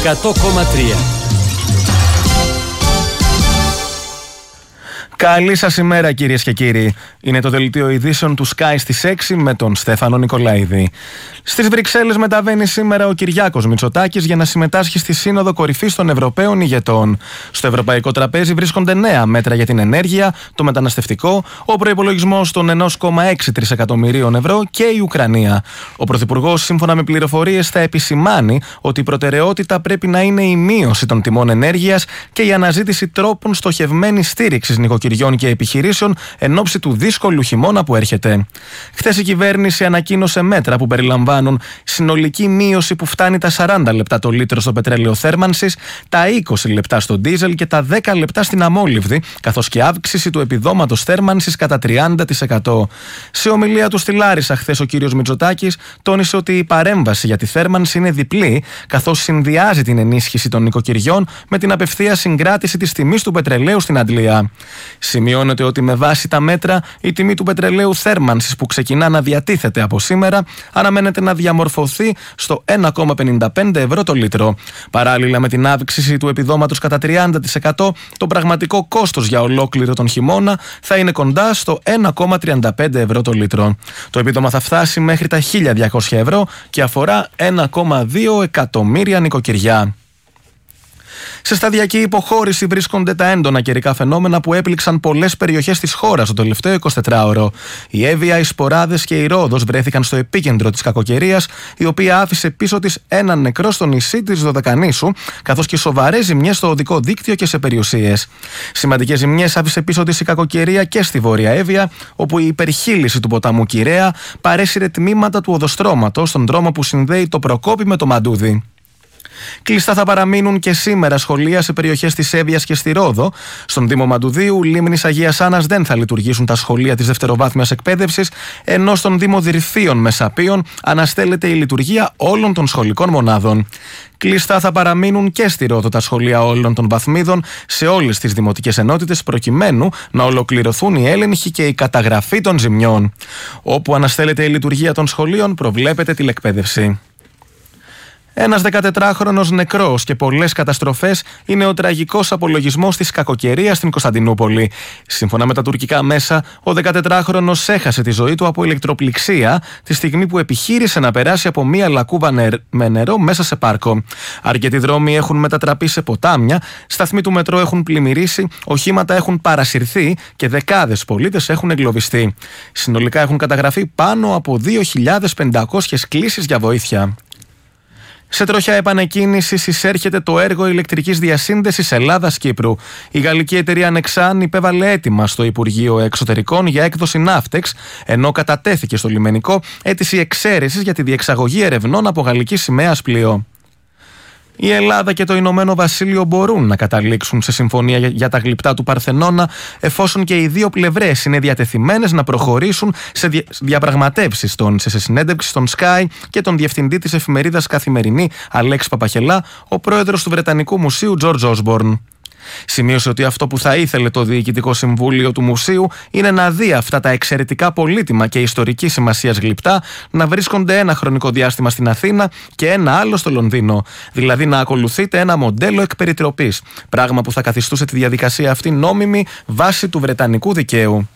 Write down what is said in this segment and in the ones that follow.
100,3. Καλή σας ημέρα, κυρίες και κύριοι. Είναι το δελτίο ειδήσεων του Sky στις 6 με τον Στέφανο Νικολαίδη. Στις Βρυξέλλες μεταβαίνει σήμερα ο Κυριάκος Μητσοτάκης για να συμμετάσχει στη Σύνοδο Κορυφής των Ευρωπαίων Ηγετών. Στο ευρωπαϊκό τραπέζι βρίσκονται νέα μέτρα για την ενέργεια, το μεταναστευτικό, ο προϋπολογισμός των 1,6 τρισεκατομμυρίων ευρώ και η Ουκρανία. Ο Πρωθυπουργός, σύμφωνα με πληροφορίες, θα επισημάνει ότι η προτεραιότητα πρέπει να είναι η μείωση των τιμών ενέργειας και η αναζήτηση τρόπων στοχευμένης στήριξης νοικοκυριών και επιχειρήσεων εν ώψη του δύσκολου χειμώνα που έρχεται. Χθες η κυβέρνηση ανακοίνωσε μέτρα που περιλαμβάνουν συνολική μείωση που φτάνει τα 40 λεπτά το λίτρο στο πετρέλαιο θέρμανσης, τα 20 λεπτά στο ντίζελ και τα 10 λεπτά στην αμόλυβδη, καθώς και αύξηση του επιδόματος θέρμανσης κατά 30%. Σε ομιλία του στη Λάρισα χθες ο κύριος Μητσοτάκης τόνισε ότι η παρέμβαση για τη θέρμανση είναι διπλή, καθώς συνδυάζει την ενίσχυση των νοικοκυριών με την απευθεία συγκράτηση της τιμής του πετρελαίου στην Αντλία. Σημειώνεται ότι με βάση τα μέτρα η τιμή του πετρελαίου θέρμανσης που ξεκινά να διατίθεται από σήμερα αναμένεται να διαμορφωθεί στο 1,55 ευρώ το λίτρο. Παράλληλα με την αύξηση του επιδόματος κατά 30%, το πραγματικό κόστος για ολόκληρο τον χειμώνα θα είναι κοντά στο 1,35 ευρώ το λίτρο. Το επίδομα θα φτάσει μέχρι τα 1.200 ευρώ και αφορά 1,2 εκατομμύρια νοικοκυριά. Σε σταδιακή υποχώρηση βρίσκονται τα έντονα καιρικά φαινόμενα που έπληξαν πολλές περιοχές της χώρας το τελευταίο 24ωρο. Η Εύβοια, οι Σποράδες και η Ρόδος βρέθηκαν στο επίκεντρο της κακοκαιρίας, η οποία άφησε πίσω της έναν νεκρό στο νησί της Δωδεκανήσου, καθώς και σοβαρές ζημιές στο οδικό δίκτυο και σε περιουσίες. Σημαντικές ζημιές άφησε πίσω της η κακοκαιρία και στη Βόρεια Εύβοια, όπου η υπερχείλιση του ποταμού Κυραία παρέσυρε τμήματα του οδοστρώματος στον δρόμο που συνδέει το Προκόπη με το Μαντούδι. Κλειστά θα παραμείνουν και σήμερα σχολεία σε περιοχές της Εύβοιας και στη Ρόδο. Στον Δήμο Μαντουδίου, Λίμνης Αγίας Άννας δεν θα λειτουργήσουν τα σχολεία της δευτεροβάθμιας εκπαίδευσης, ενώ στον Δήμο Δυρφίων Μεσαπίων αναστέλλεται η λειτουργία όλων των σχολικών μονάδων. Κλειστά θα παραμείνουν και στη Ρόδο τα σχολεία όλων των βαθμίδων σε όλες τις δημοτικές ενότητες, προκειμένου να ολοκληρωθούν οι έλεγχοι και η καταγραφή των ζημιών. Όπου αναστέλλεται η λειτουργία των σχολείων, προβλέπεται τηλεκπαίδευση. Ένας 14χρονος νεκρός και πολλές καταστροφές είναι ο τραγικός απολογισμός της κακοκαιρίας στην Κωνσταντινούπολη. Σύμφωνα με τα τουρκικά μέσα, ο 14χρονος έχασε τη ζωή του από ηλεκτροπληξία τη στιγμή που επιχείρησε να περάσει από μία λακκούβα με νερό μέσα σε πάρκο. Αρκετοί δρόμοι έχουν μετατραπεί σε ποτάμια, σταθμοί του μετρό έχουν πλημμυρίσει, οχήματα έχουν παρασυρθεί και δεκάδες πολίτες έχουν εγκλωβιστεί. Συνολικά έχουν καταγραφεί πάνω από 2.500 κλήσεις για βοήθεια. Σε τροχιά επανεκκίνησης εισέρχεται το έργο ηλεκτρικής διασύνδεσης Ελλάδας-Κύπρου. Η γαλλική εταιρεία Nexan υπέβαλε αίτημα στο Υπουργείο Εξωτερικών για έκδοση ναύτεξ, ενώ κατατέθηκε στο λιμενικό αίτηση εξαίρεσης για τη διεξαγωγή ερευνών από γαλλική σημαία πλοίο. Η Ελλάδα και το Ηνωμένο Βασίλειο μπορούν να καταλήξουν σε συμφωνία για τα γλυπτά του Παρθενώνα, εφόσον και οι δύο πλευρές είναι διατεθειμένες να προχωρήσουν σε διαπραγματεύσεις, τόνισε σε συνέντευξη στον Sky και τον διευθυντή της εφημερίδας Καθημερινή Αλέξη Παπαχελά, ο πρόεδρος του Βρετανικού Μουσείου George Osborne. Σημείωσε ότι αυτό που θα ήθελε το Διοικητικό Συμβούλιο του Μουσείου είναι να δει αυτά τα εξαιρετικά πολύτιμα και ιστορικής σημασίας γλυπτά να βρίσκονται ένα χρονικό διάστημα στην Αθήνα και ένα άλλο στο Λονδίνο. Δηλαδή να ακολουθείται ένα μοντέλο εκπεριτροπής. Πράγμα που θα καθιστούσε τη διαδικασία αυτή νόμιμη βάσει του βρετανικού δικαίου.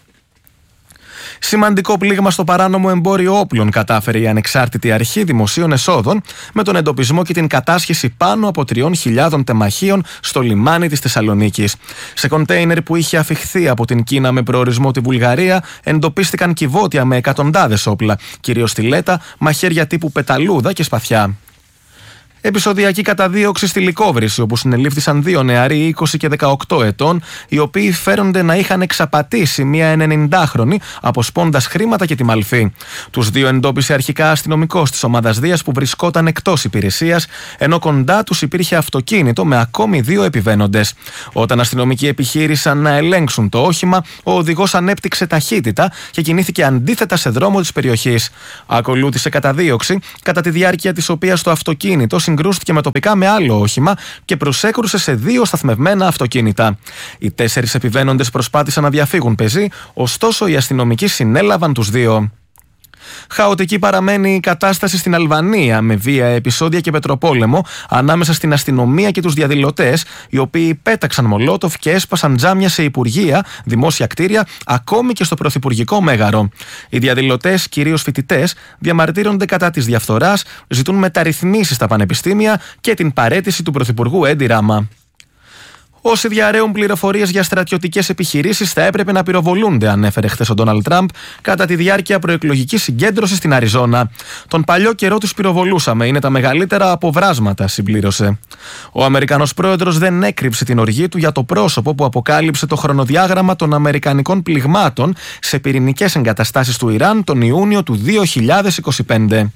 Σημαντικό πλήγμα στο παράνομο εμπόριο όπλων κατάφερε η Ανεξάρτητη Αρχή Δημοσίων Εσόδων με τον εντοπισμό και την κατάσχεση πάνω από 3.000 τεμαχίων στο λιμάνι της Θεσσαλονίκης. Σε κοντέινερ που είχε αφιχθεί από την Κίνα με προορισμό τη Βουλγαρία εντοπίστηκαν κυβότια με εκατοντάδες όπλα, κυρίως στιλέτα, μαχαίρια τύπου πεταλούδα και σπαθιά. Επεισοδιακή καταδίωξη στη Λυκόβρηση, όπου συνελήφθησαν δύο νεαροί 20 και 18 ετών, οι οποίοι φέρονται να είχαν εξαπατήσει μία 90χρονη, αποσπώντας χρήματα και τη μαλφή. Τους δύο εντόπισε αρχικά αστυνομικός της ομάδας Δίας που βρισκόταν εκτός υπηρεσίας, ενώ κοντά τους υπήρχε αυτοκίνητο με ακόμη δύο επιβαίνοντες. Όταν αστυνομικοί επιχείρησαν να ελέγξουν το όχημα, ο οδηγός ανέπτυξε ταχύτητα και κινήθηκε αντίθετα σε δρόμο της περιοχής. Ακολούθησε καταδίωξη, κατά τη διάρκεια της οποίας το αυτοκίνητο συγκρούστηκε με τοπικά με άλλο όχημα και προσέκρουσε σε δύο σταθμευμένα αυτοκίνητα. Οι 4 επιβαίνοντες προσπάθησαν να διαφύγουν πεζοί, ωστόσο οι αστυνομικοί συνέλαβαν τους δύο. Χαοτική παραμένει η κατάσταση στην Αλβανία, με βία επεισόδια και πετροπόλεμο ανάμεσα στην αστυνομία και τους διαδηλωτές, οι οποίοι πέταξαν μολότοφ και έσπασαν τζάμια σε υπουργεία, δημόσια κτίρια, ακόμη και στο πρωθυπουργικό μέγαρο. Οι διαδηλωτές, κυρίως φοιτητές, διαμαρτύρονται κατά της διαφθοράς, ζητούν μεταρρυθμίσεις στα πανεπιστήμια και την παραίτηση του πρωθυπουργού Έντι Ράμα. Όσοι διαρρέουν πληροφορίες για στρατιωτικές επιχειρήσεις θα έπρεπε να πυροβολούνται, ανέφερε χθες ο Ντόναλντ Τραμπ κατά τη διάρκεια προεκλογικής συγκέντρωσης στην Αριζόνα. Τον παλιό καιρό τους πυροβολούσαμε, είναι τα μεγαλύτερα αποβράσματα, συμπλήρωσε. Ο Αμερικανός πρόεδρος δεν έκρυψε την οργή του για το πρόσωπο που αποκάλυψε το χρονοδιάγραμμα των αμερικανικών πληγμάτων σε πυρηνικές εγκαταστάσεις του Ιράν τον Ιούνιο του 2025.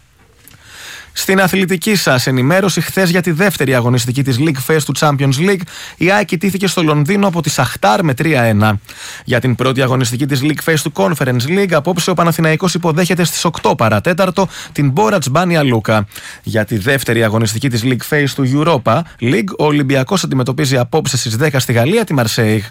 Στην αθλητική σας ενημέρωση, χθες για τη δεύτερη αγωνιστική της League Fest του Champions League, η ΑΕΚ ιτήθηκε στο Λονδίνο από τη Σαχτάρ με 3-1. Για την πρώτη αγωνιστική της League Fest του Conference League, απόψε ο Παναθηναϊκός υποδέχεται στις 8 παρατέταρτο την Μπόρατς Μπάνια Λούκα. Για τη δεύτερη αγωνιστική της League Fest του Europa League, ο Ολυμπιακός αντιμετωπίζει απόψε στις 10 στη Γαλλία τη Μαρσέιγ.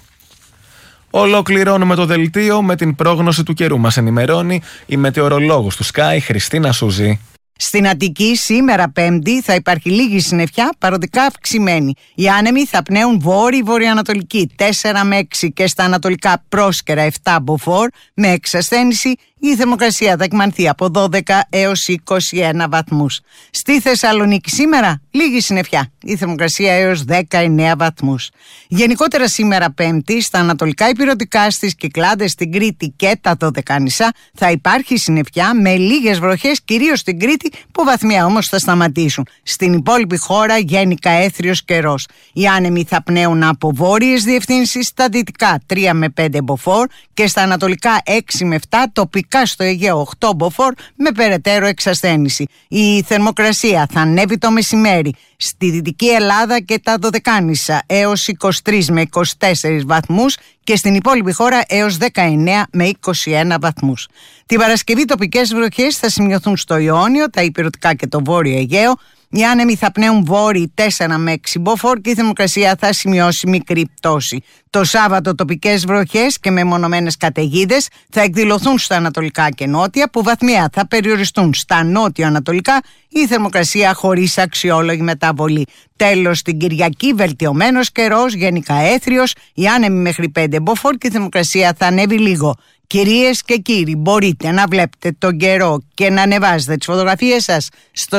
Ολοκληρώνουμε το δελτίο με την πρόγνωση του καιρού. Μας ενημερώνει η μετεωρολόγος του Sky, Χριστίνα Σούζη. Στην Αττική σήμερα Πέμπτη θα υπάρχει λίγη συννεφιά, παροδικά αυξημένη. Οι άνεμοι θα πνέουν βόρειο-βορειοανατολική 4 με 6 και στα ανατολικά πρόσκαιρα 7 μποφόρ με εξασθένηση. Η θερμοκρασία θα εκμανθεί από 12 έως 21 βαθμούς. Στη Θεσσαλονίκη σήμερα λίγη συννεφιά, η θερμοκρασία έως 19 βαθμούς. Γενικότερα σήμερα Πέμπτη στα ανατολικά ηπειρωτικά, στις Κυκλάδες, στην Κρήτη και τα Δωδεκάνησα θα υπάρχει συννεφιά με λίγες βροχές, κυρίως στην Κρήτη που βαθμία όμως θα σταματήσουν. Στην υπόλοιπη χώρα γενικά έθριος καιρός. Οι άνεμοι θα πνέουν από βόρειες διευθύνσεις, στα δυτικά 3 με 5 μποφόρ και στα ανατολικά 6 με 7, τοπικά στο Αιγαίο 8 μποφόρ με περαιτέρω εξασθένηση. Η θερμοκρασία θα ανέβει το μεσημέρι στη Δυτική Ελλάδα και τα Δωδεκάνησα έως 23 με 24 βαθμούς και στην υπόλοιπη χώρα έως 19 με 21 βαθμούς. Την Παρασκευή τοπικές βροχές θα σημειωθούν στο Ιόνιο, τα ηπειρωτικά και το Βόρειο Αιγαίο. Οι άνεμοι θα πνέουν βόρειοι 4 με 6 μποφόρ και η θερμοκρασία θα σημειώσει μικρή πτώση. Το Σάββατο τοπικές βροχές και μεμονωμένες καταιγίδες θα εκδηλωθούν στα ανατολικά και νότια, που βαθμία θα περιοριστούν στα νότιο-ανατολικά, η θερμοκρασία χωρίς αξιόλογη μεταβολή. Τέλος, την Κυριακή βελτιωμένος καιρός, γενικά έθριος, οι άνεμοι μέχρι 5 μποφόρ και η θερμοκρασία θα ανέβει λίγο. Κυρίες και κύριοι, μπορείτε να βλέπετε τον καιρό και να ανεβάζετε τις φωτογραφίες σας στο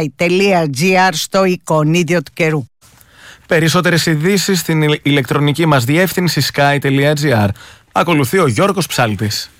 sky.gr στο εικονίδιο του καιρού. Περισσότερες ειδήσεις στην ηλεκτρονική μας διεύθυνση sky.gr. Ακολουθεί ο Γιώργος Ψάλτης.